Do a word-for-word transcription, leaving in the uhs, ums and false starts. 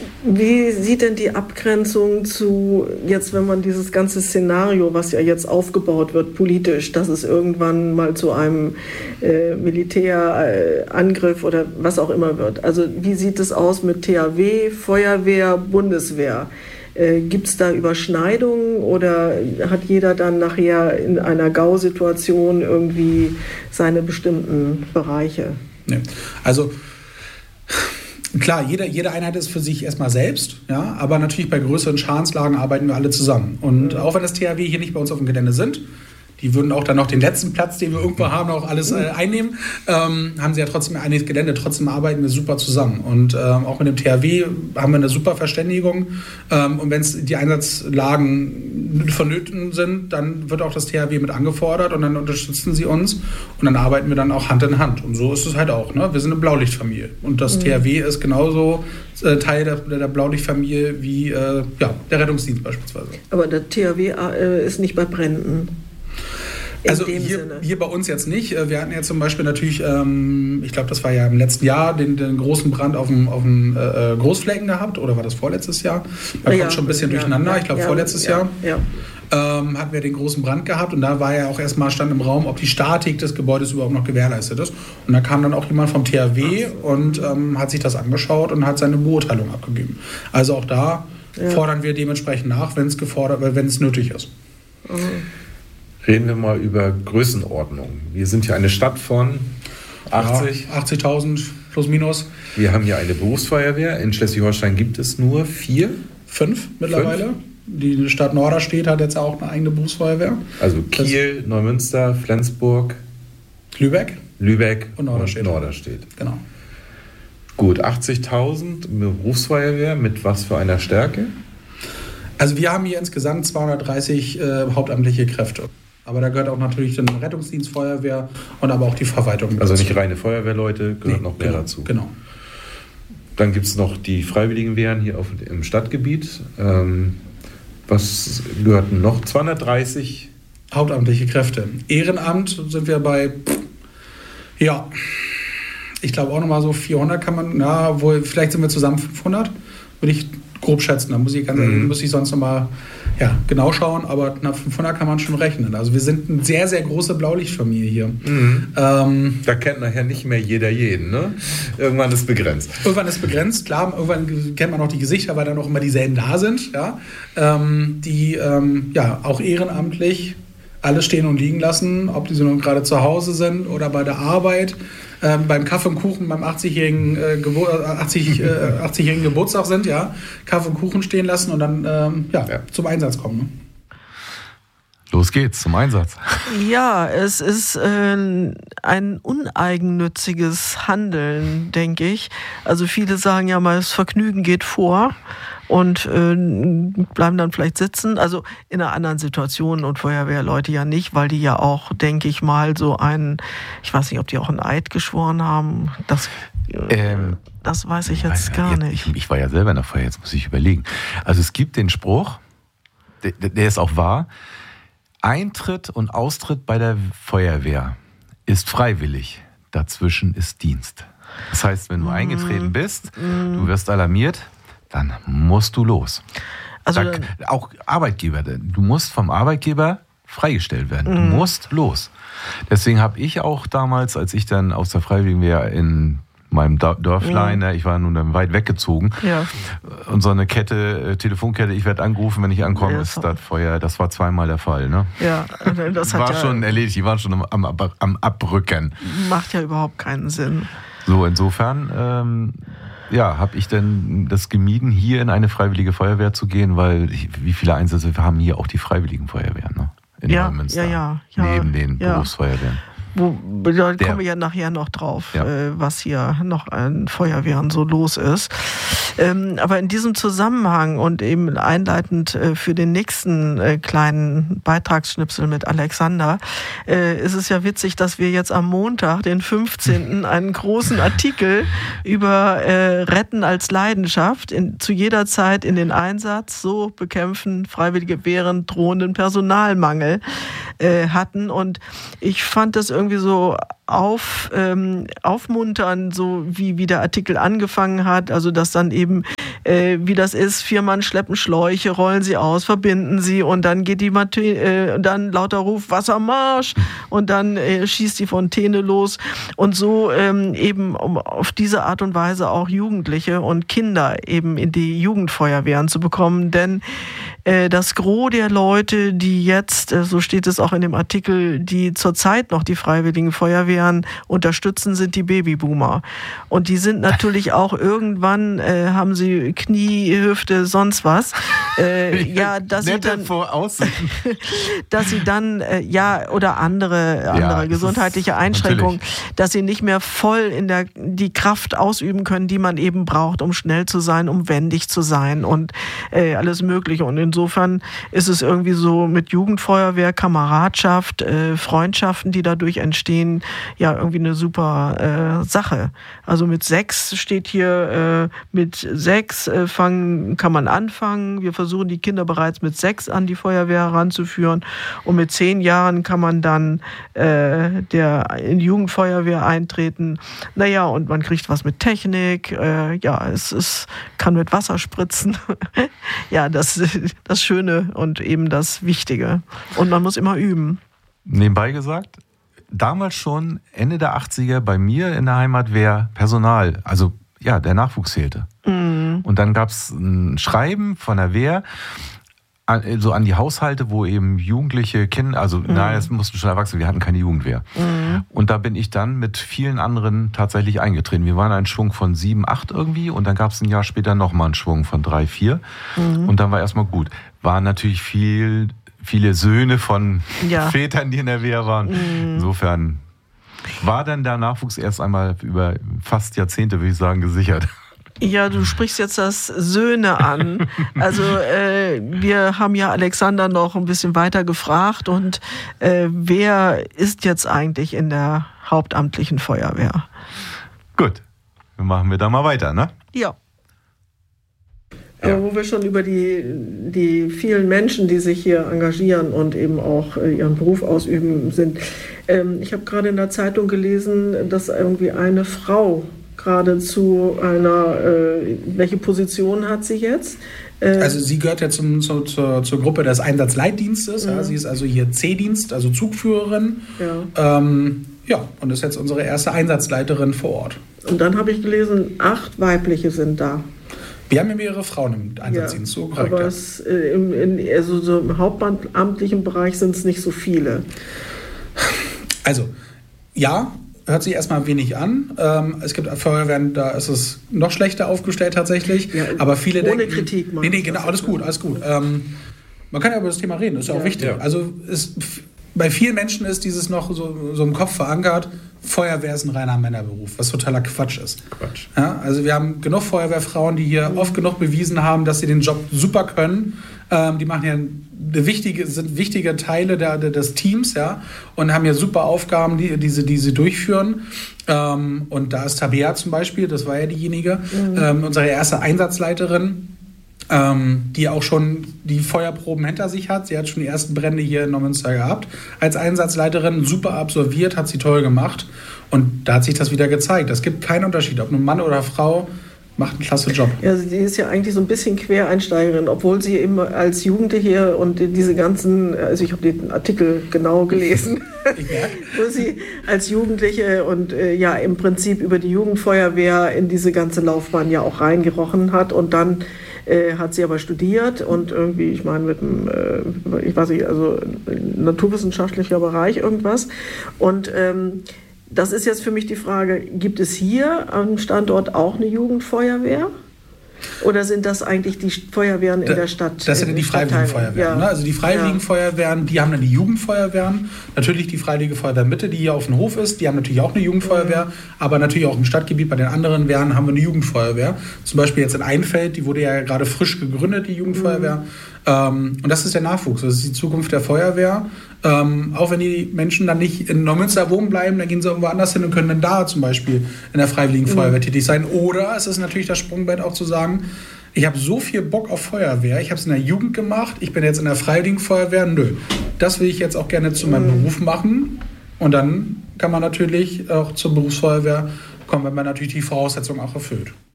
Wie sieht denn die Abgrenzung zu, jetzt wenn man dieses ganze Szenario, was ja jetzt aufgebaut wird, politisch, dass es irgendwann mal zu einem äh, Militärangriff äh, oder was auch immer wird. Also wie sieht es aus mit T H W, Feuerwehr, Bundeswehr? Äh, Gibt es da Überschneidungen oder hat jeder dann nachher in einer Gausituation irgendwie seine bestimmten Bereiche? Nee. Also klar, jede, jede Einheit ist für sich erstmal selbst, ja, aber natürlich bei größeren Schadenslagen arbeiten wir alle zusammen. Und mhm. auch wenn das T H W hier nicht bei uns auf dem Gelände sind, die würden auch dann noch den letzten Platz, den wir irgendwo haben, auch alles äh, einnehmen, ähm, haben sie ja trotzdem ein Gelände, trotzdem arbeiten wir super zusammen. Und ähm, auch mit dem T H W haben wir eine super Verständigung. Ähm, und wenn es die Einsatzlagen vonnöten sind, dann wird auch das T H W mit angefordert und dann unterstützen sie uns und dann arbeiten wir dann auch Hand in Hand. Und so ist es halt auch. Ne? Wir sind eine Blaulichtfamilie und das mhm. T H W ist genauso äh, Teil der, der Blaulichtfamilie wie äh, ja, der Rettungsdienst beispielsweise. Aber der T H W äh, ist nicht bei Bränden. Also hier, hier bei uns jetzt nicht. Wir hatten ja zum Beispiel natürlich, ähm, ich glaube, das war ja im letzten Jahr, den, den großen Brand auf dem, auf dem äh, Großflecken gehabt. Oder war das vorletztes Jahr? Da kommt ja, schon ein bisschen ja, durcheinander. Ja, ich glaube, ja, vorletztes ja, Jahr ja. Ähm, hatten wir den großen Brand gehabt. Und da war ja auch erstmal stand im Raum, ob die Statik des Gebäudes überhaupt noch gewährleistet ist. Und da kam dann auch jemand vom T H W so. und ähm, hat sich das angeschaut und hat seine Beurteilung abgegeben. Also auch da ja. fordern wir dementsprechend nach, wenn es gefordert, wenn es nötig ist. Mhm. Reden wir mal über Größenordnung. Wir sind hier eine Stadt von achtzig. Ja, achtzigtausend plus minus. Wir haben hier eine Berufsfeuerwehr. In Schleswig-Holstein gibt es nur vier. Fünf mittlerweile. Fünf? Die Stadt Norderstedt hat jetzt auch eine eigene Berufsfeuerwehr. Also Kiel, das Neumünster, Flensburg, Lübeck, Lübeck und Norderstedt. Und Norderstedt. Genau. Gut, achtzigtausend Berufsfeuerwehr mit was für einer Stärke? Also wir haben hier insgesamt zweihundertdreißig äh, hauptamtliche Kräfte. Aber da gehört auch natürlich dann Rettungsdienst, Feuerwehr und aber auch die Verwaltung. Also nicht reine Feuerwehrleute, gehört nee, noch mehr genau, dazu. Genau. Dann gibt es noch die Freiwilligenwehren hier auf, im Stadtgebiet. Ähm, was gehörten noch? zweihundertdreißig hauptamtliche Kräfte. Ehrenamt sind wir bei, ja, ich glaube auch nochmal so vierhundert kann man, ja, wohl, vielleicht sind wir zusammen fünfhundert, würde ich grob schätzen. Da muss ich, ganz, mhm. muss ich sonst nochmal ja, genau schauen, aber knapp fünfhundert kann man schon rechnen. Also wir sind eine sehr, sehr große Blaulichtfamilie hier. Mhm. Ähm, da kennt nachher nicht mehr jeder jeden, ne? Irgendwann ist begrenzt. Irgendwann ist begrenzt, klar. Irgendwann kennt man auch die Gesichter, weil dann auch immer dieselben da sind. Ja? Ähm, die ähm, ja auch ehrenamtlich alles stehen und liegen lassen, ob die so nun gerade zu Hause sind oder bei der Arbeit. Ähm, beim Kaffee und Kuchen beim achtzigjährigen, äh, Gebur- achtzig, äh, achtzigjährigen Geburtstag sind, ja, Kaffee und Kuchen stehen lassen und dann ähm, ja, ja. zum Einsatz kommen. Ne? Los geht's, zum Einsatz. Ja, es ist äh, ein uneigennütziges Handeln, denke ich. Also viele sagen ja mal, das Vergnügen geht vor und äh, bleiben dann vielleicht sitzen. Also in einer anderen Situation und Feuerwehrleute ja nicht, weil die ja auch, denke ich mal, so einen, ich weiß nicht, ob die auch einen Eid geschworen haben. Das, ähm, das weiß ich jetzt gar jetzt, nicht. Ich, ich war ja selber in der Feuerwehr, jetzt muss ich überlegen. Also es gibt den Spruch, der, der ist auch wahr, Eintritt und Austritt bei der Feuerwehr ist freiwillig, dazwischen ist Dienst. Das heißt, wenn du mm. eingetreten bist, mm. du wirst alarmiert, dann musst du los. Also da, auch Arbeitgeber, du musst vom Arbeitgeber freigestellt werden. Mm. Du musst los. Deswegen habe ich auch damals, als ich dann aus der Freiwilligenwehr in meinem Dörflein, mm. ich war nun dann weit weggezogen, ja. und so eine Kette, Telefonkette, ich werde angerufen, wenn ich ankomme, ja, ist das Feuer, das war zweimal der Fall. Ne? Ja, das hat war ja schon erledigt, die waren schon am, am, am Abrücken. Macht ja überhaupt keinen Sinn. So, insofern ähm, ja, habe ich denn das gemieden, hier in eine freiwillige Feuerwehr zu gehen, weil ich, wie viele Einsätze, wir haben hier auch die freiwilligen Feuerwehren, ne? In ja, Neumünster, ja, ja, ja, neben den ja. Berufsfeuerwehren. Wo, da kommen wir ja nachher noch drauf, ja. äh, was hier noch an Feuerwehren so los ist. Ähm, aber in diesem Zusammenhang und eben einleitend äh, für den nächsten äh, kleinen Beitragsschnipsel mit Alexander, äh, ist es ja witzig, dass wir jetzt am Montag, den fünfzehnten einen großen Artikel über äh, Retten als Leidenschaft in, zu jeder Zeit in den Einsatz, so bekämpfen Freiwillige Wehren drohenden Personalmangel äh, hatten. Und ich fand das irgendwie so auf, ähm, aufmuntern, so wie, wie der Artikel angefangen hat, also dass dann eben äh, wie das ist. Vier Mann schleppen Schläuche, rollen sie aus, verbinden sie und dann geht die Mate- äh, dann lauter Ruf Wassermarsch und dann äh, schießt die Fontäne los und so ähm, eben um auf diese Art und Weise auch Jugendliche und Kinder eben in die Jugendfeuerwehren zu bekommen, denn äh, das Gros der Leute, die jetzt, äh, so steht es auch in dem Artikel, die zurzeit noch die Freiwilligen Feuerwehren unterstützen, sind die Babyboomer. Und die sind natürlich auch irgendwann, äh, haben sie Knie, Hüfte, sonst was. Äh, ja, dass sie dann, dass sie dann, äh, ja, oder andere, andere ja, gesundheitliche Einschränkungen, natürlich. Dass sie nicht mehr voll in der, die Kraft ausüben können, die man eben braucht, um schnell zu sein, um wendig zu sein und äh, alles Mögliche. Und insofern ist es irgendwie so mit Jugendfeuerwehr, Kameradschaft, äh, Freundschaften, die dadurch entstehen, ja, irgendwie eine super äh, Sache. Also mit sechs steht hier, äh, mit sechs äh, fangen, kann man anfangen. Wir versuchen die Kinder bereits mit sechs an die Feuerwehr heranzuführen und mit zehn Jahren kann man dann äh, der in die Jugendfeuerwehr eintreten. Naja, und man kriegt was mit Technik. Äh, ja, es ist, kann mit Wasser spritzen. Ja, das das Schöne und eben das Wichtige. Und man muss immer üben. Nebenbei gesagt, damals schon, Ende der achtziger, bei mir in der Heimatwehr Personal, also ja, der Nachwuchs fehlte. Mhm. Und dann gab es ein Schreiben von der Wehr, so an die Haushalte, wo eben Jugendliche Kinder, also mhm. nein, es mussten schon Erwachsene, wir hatten keine Jugendwehr. Mhm. Und da bin ich dann mit vielen anderen tatsächlich eingetreten. Wir waren ein Schwung von sieben, acht irgendwie und dann gab es ein Jahr später nochmal einen Schwung von drei, vier. Mhm. Und dann war erstmal gut. Waren natürlich viel, viele Söhne von ja. Vätern, die in der Wehr waren. Mhm. Insofern war dann der Nachwuchs erst einmal über fast Jahrzehnte, würde ich sagen, gesichert. Ja, du sprichst jetzt das Söhne an. Also äh, wir haben ja Alexander noch ein bisschen weiter gefragt und äh, wer ist jetzt eigentlich in der hauptamtlichen Feuerwehr? Gut, dann machen wir da mal weiter, ne? Ja. Aber wo wir schon über die, die vielen Menschen, die sich hier engagieren und eben auch äh, ihren Beruf ausüben, sind. Ähm, ich habe gerade in der Zeitung gelesen, dass irgendwie eine Frau gerade zu einer, äh, welche Position hat sie jetzt? Äh, also sie gehört ja zum, zu, zur, zur Gruppe des Einsatzleitdienstes. Ja. Ja. Sie ist also hier C-Dienst, also Zugführerin. Ja. Ähm, ja, und ist jetzt unsere erste Einsatzleiterin vor Ort. Und dann habe ich gelesen, acht weibliche sind da. Wir haben ja mehrere Frauen im Einsatzdienst, ja, so korrekt. Aber es, äh, im, in, also so im hauptamtlichen Bereich sind es nicht so viele. Also, ja, hört sich erstmal wenig an. Ähm, es gibt Feuerwehren, da ist es noch schlechter aufgestellt tatsächlich. Ja, aber viele ohne denken, Kritik. Nee, nee, genau, alles gut, alles gut. Ähm, man kann ja über das Thema reden, das ist ja auch wichtig. Ja. Also es, bei vielen Menschen ist dieses noch so, so im Kopf verankert, Feuerwehr ist ein reiner Männerberuf, was totaler Quatsch ist. Quatsch. Ja, also wir haben genug Feuerwehrfrauen, die hier mhm. oft genug bewiesen haben, dass sie den Job super können. Ähm, die machen ja eine wichtige, sind wichtige Teile der, der, des Teams, ja, und haben ja super Aufgaben, die, die, sie, die sie durchführen. Ähm, und da ist Tabea zum Beispiel, das war ja diejenige, mhm. ähm, unsere erste Einsatzleiterin, ähm, die auch schon die Feuerproben hinter sich hat. Sie hat schon die ersten Brände hier in Neumünster gehabt. Als Einsatzleiterin super absolviert, hat sie toll gemacht. Und da hat sich das wieder gezeigt. Es gibt keinen Unterschied, ob nun Mann oder Frau, macht einen klasse Job. Ja, sie ist ja eigentlich so ein bisschen Quereinsteigerin, obwohl sie immer als Jugendliche hier und diese ganzen, also ich habe den Artikel genau gelesen, ja. wo sie als Jugendliche und äh, ja im Prinzip über die Jugendfeuerwehr in diese ganze Laufbahn ja auch reingerochen hat und dann äh, hat sie aber studiert und irgendwie, ich meine mit einem, äh, ich weiß nicht, also naturwissenschaftlicher Bereich irgendwas und ähm, das ist jetzt für mich die Frage, gibt es hier am Standort auch eine Jugendfeuerwehr? Oder sind das eigentlich die Feuerwehren in da, der Stadt? Das sind ja die Freiwilligen Feuerwehren. Ja. Ne? Also die Freiwilligen ja. Feuerwehren, die haben dann die Jugendfeuerwehren. Natürlich die Freiwillige Feuerwehr Mitte, die hier auf dem Hof ist, die haben natürlich auch eine Jugendfeuerwehr. Mhm. Aber natürlich auch im Stadtgebiet bei den anderen Wehren haben wir eine Jugendfeuerwehr. Zum Beispiel jetzt in Einfeld, die wurde ja gerade frisch gegründet, die Jugendfeuerwehr. Mhm. Ähm, und das ist der Nachwuchs, das ist die Zukunft der Feuerwehr. Ähm, auch wenn die Menschen dann nicht in Neumünster wohnen bleiben, dann gehen sie irgendwo anders hin und können dann da zum Beispiel in der Freiwilligen Feuerwehr mhm. tätig sein. Oder es ist natürlich das Sprungbrett auch zu sagen, ich habe so viel Bock auf Feuerwehr, ich habe es in der Jugend gemacht, ich bin jetzt in der Freiwilligen Feuerwehr, nö, das will ich jetzt auch gerne zu meinem mhm. Beruf machen. Und dann kann man natürlich auch zur Berufsfeuerwehr kommen, wenn man natürlich die Voraussetzungen auch erfüllt.